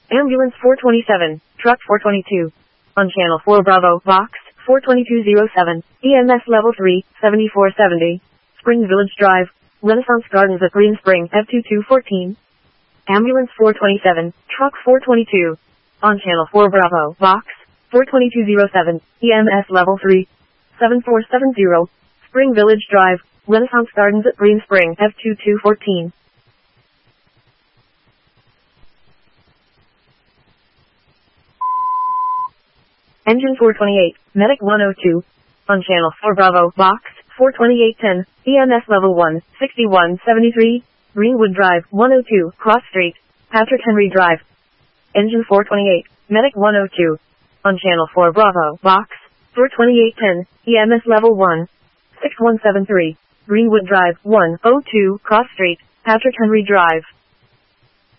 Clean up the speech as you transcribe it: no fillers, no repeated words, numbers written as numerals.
Ambulance 427, Truck 422. On Channel 4 Bravo, Box 42207, EMS Level 3, 7470. Spring Village Drive, Renaissance Gardens at Green Spring, F2214. Ambulance 427, Truck 422. On Channel 4 Bravo, Box 42207, EMS Level 3, 7470. Spring Village Drive, Renaissance Gardens at Green Spring, F2214. Engine 428, Medic 102. On Channel 4 Bravo, Box 42810, EMS Level 1, 6173. Greenwood Drive, 102, Cross Street, Patrick Henry Drive. Engine 428, Medic 102. On Channel 4 Bravo, Box 42810, EMS Level 1, 6173. Greenwood Drive, 102, Cross Street, Patrick Henry Drive.